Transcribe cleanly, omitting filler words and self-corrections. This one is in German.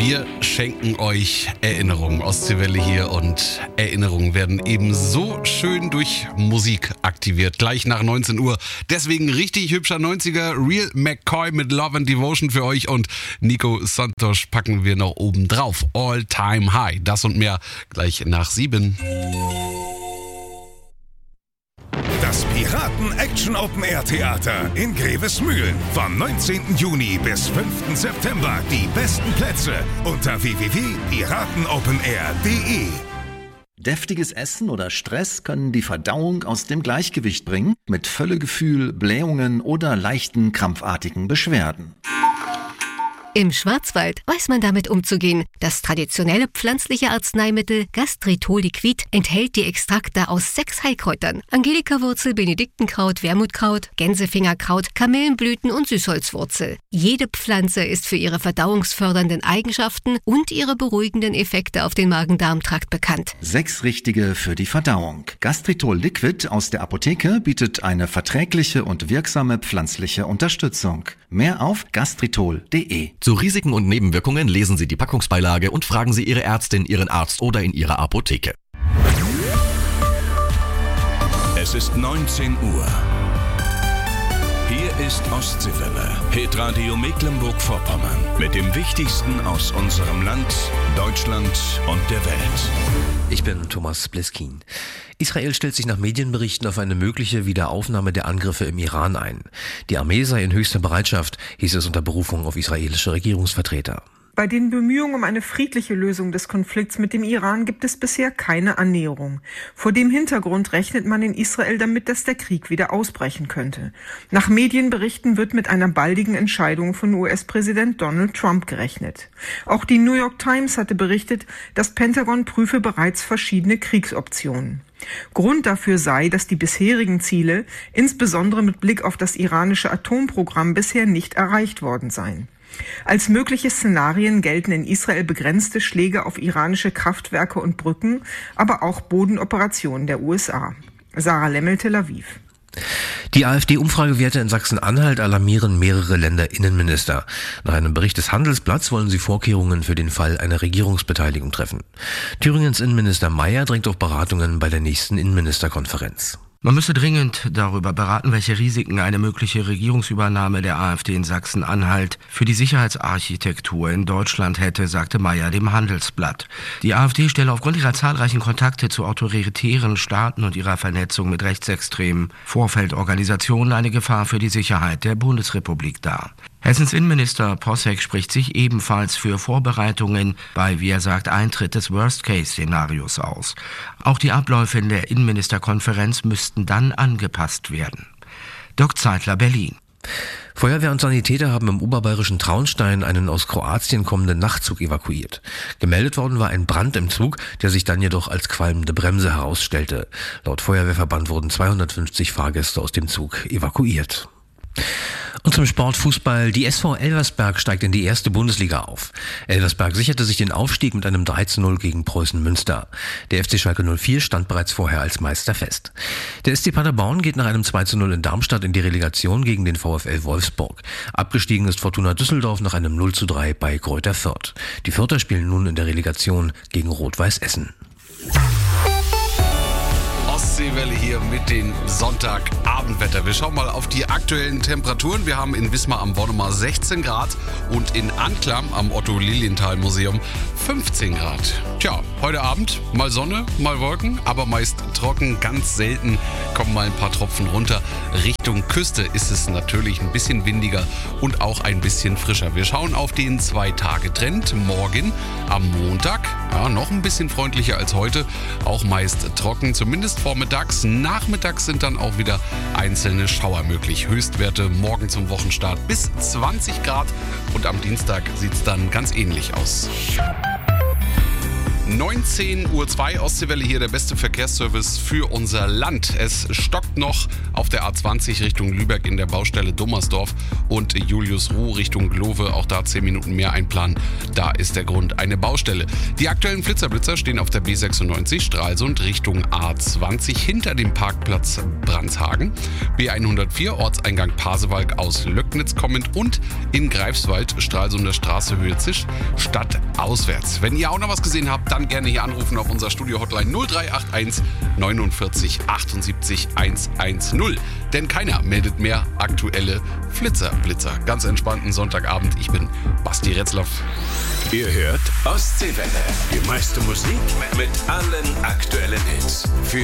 Wir schenken euch Erinnerungen. Ostseewelle hier und Erinnerungen werden eben so schön durch Musik aktiviert. Gleich nach 19 Uhr. Deswegen richtig hübscher 90er. Real McCoy mit Love and Devotion für euch und Nico Santos packen wir noch oben drauf. All Time High. Das und mehr gleich nach 7. Das Piraten-Action-Open-Air-Theater in Grevesmühlen. Vom 19. Juni bis 5. September. Die besten Plätze unter www.piratenopenair.de. Deftiges Essen oder Stress können die Verdauung aus dem Gleichgewicht bringen, mit Völlegefühl, Blähungen oder leichten krampfartigen Beschwerden. Im Schwarzwald weiß man damit umzugehen. Das traditionelle pflanzliche Arzneimittel Gastritol Liquid enthält die Extrakte aus 6 Heilkräutern: Angelikawurzel, Benediktenkraut, Wermutkraut, Gänsefingerkraut, Kamillenblüten und Süßholzwurzel. Jede Pflanze ist für ihre verdauungsfördernden Eigenschaften und ihre beruhigenden Effekte auf den Magen-Darm-Trakt bekannt. 6 richtige für die Verdauung. Gastritol Liquid aus der Apotheke bietet eine verträgliche und wirksame pflanzliche Unterstützung. Mehr auf gastritol.de. Zu Risiken und Nebenwirkungen lesen Sie die Packungsbeilage und fragen Sie Ihre Ärztin, Ihren Arzt oder in Ihrer Apotheke. Es ist 19 Uhr. Hier ist Ostseewelle, Hitradio Mecklenburg-Vorpommern. Mit dem Wichtigsten aus unserem Land, Deutschland und der Welt. Ich bin Thomas Bleskin. Israel stellt sich nach Medienberichten auf eine mögliche Wiederaufnahme der Angriffe im Iran ein. Die Armee sei in höchster Bereitschaft, hieß es unter Berufung auf israelische Regierungsvertreter. Bei den Bemühungen um eine friedliche Lösung des Konflikts mit dem Iran gibt es bisher keine Annäherung. Vor dem Hintergrund rechnet man in Israel damit, dass der Krieg wieder ausbrechen könnte. Nach Medienberichten wird mit einer baldigen Entscheidung von US-Präsident Donald Trump gerechnet. Auch die New York Times hatte berichtet, das Pentagon prüfe bereits verschiedene Kriegsoptionen. Grund dafür sei, dass die bisherigen Ziele, insbesondere mit Blick auf das iranische Atomprogramm, bisher nicht erreicht worden seien. Als mögliche Szenarien gelten in Israel begrenzte Schläge auf iranische Kraftwerke und Brücken, aber auch Bodenoperationen der USA. Sarah Lemmel, Tel Aviv. Die AfD-Umfragewerte in Sachsen-Anhalt alarmieren mehrere Länderinnenminister. Nach einem Bericht des Handelsblatts wollen sie Vorkehrungen für den Fall einer Regierungsbeteiligung treffen. Thüringens Innenminister Mayer drängt auf Beratungen bei der nächsten Innenministerkonferenz. Man müsse dringend darüber beraten, welche Risiken eine mögliche Regierungsübernahme der AfD in Sachsen-Anhalt für die Sicherheitsarchitektur in Deutschland hätte, sagte Mayer dem Handelsblatt. Die AfD stelle aufgrund ihrer zahlreichen Kontakte zu autoritären Staaten und ihrer Vernetzung mit rechtsextremen Vorfeldorganisationen eine Gefahr für die Sicherheit der Bundesrepublik dar. Hessens Innenminister Posseck spricht sich ebenfalls für Vorbereitungen bei, wie er sagt, Eintritt des Worst-Case-Szenarios aus. Auch die Abläufe in der Innenministerkonferenz müssten dann angepasst werden. Dirk Zeitler, Berlin. Feuerwehr und Sanitäter haben im oberbayerischen Traunstein einen aus Kroatien kommenden Nachtzug evakuiert. Gemeldet worden war ein Brand im Zug, der sich dann jedoch als qualmende Bremse herausstellte. Laut Feuerwehrverband wurden 250 Fahrgäste aus dem Zug evakuiert. Und zum Sport Fußball. Die SV Elversberg steigt in die erste Bundesliga auf. Elversberg sicherte sich den Aufstieg mit einem 3:0 gegen Preußen Münster. Der FC Schalke 04 stand bereits vorher als Meister fest. Der SC Paderborn geht nach einem 2:0 in Darmstadt in die Relegation gegen den VfL Wolfsburg. Abgestiegen ist Fortuna Düsseldorf nach einem 0:3 bei Greuther Fürth. Die Fürther spielen nun in der Relegation gegen Rot-Weiß Essen. Ostseewelle hier mit dem Sonntagabendwetter. Wir schauen mal auf die aktuellen Temperaturen. Wir haben in Wismar am Wonnemar 16 Grad und in Anklam am Otto-Lilienthal-Museum 15 Grad. Tja, heute Abend mal Sonne, mal Wolken, aber meist trocken. Ganz selten kommen mal ein paar Tropfen runter. Richtung Küste ist es natürlich ein bisschen windiger und auch ein bisschen frischer. Wir schauen auf den 2-Tage-Trend. Morgen am Montag, ja, noch ein bisschen freundlicher als heute. Auch meist trocken, zumindest vormittags. Nachmittags sind dann auch wieder einzelne Schauer möglich. Höchstwerte morgen zum Wochenstart bis 20 Grad und am Dienstag sieht es dann ganz ähnlich aus. 19:02 Uhr Ostseewelle hier, der beste Verkehrsservice für unser Land. Es stockt noch auf der A20 Richtung Lübeck in der Baustelle Dummersdorf und Julius-Ruh Richtung Glove. Auch da 10 Minuten mehr einplanen. Da ist der Grund eine Baustelle. Die aktuellen Blitzerblitzer stehen auf der B96 Stralsund Richtung A20 hinter dem Parkplatz Brandshagen. B104 Ortseingang Pasewalk aus Löcknitz Löcknitz kommend und in Greifswald, Stralsunder Straße, Höhe Zisch, Stadt auswärts. Wenn ihr auch noch was gesehen habt, dann gerne hier anrufen auf unserer Studio-Hotline 0381 49 78 110. Denn keiner meldet mehr aktuelle Flitzer-Blitzer. Ganz entspannten Sonntagabend. Ich bin Basti Retzlaff. Ihr hört Ostseewelle. Die meiste Musik mit allen aktuellen Hits. Für